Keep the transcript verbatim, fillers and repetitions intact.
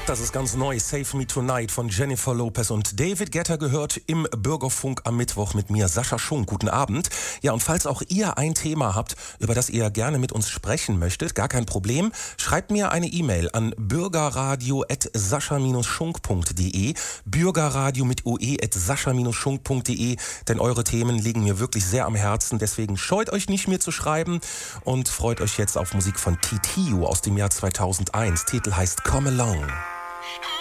Das ist ganz neu, Save Me Tonight von Jennifer Lopez und David Guetta gehört im Bürgerfunk am Mittwoch mit mir, Sascha Schunk. Guten Abend. Ja, und falls auch ihr ein Thema habt, über das ihr gerne mit uns sprechen möchtet, gar kein Problem, schreibt mir eine E-Mail an bürgerradio at sascha schunk punkt de, bürgerradio mit ue at sascha schunk punkt de, denn eure Themen liegen mir wirklich sehr am Herzen, deswegen scheut euch nicht, mir zu schreiben und freut euch jetzt auf Musik von T T U aus dem Jahr zweitausendeins. Titel heißt Come Along.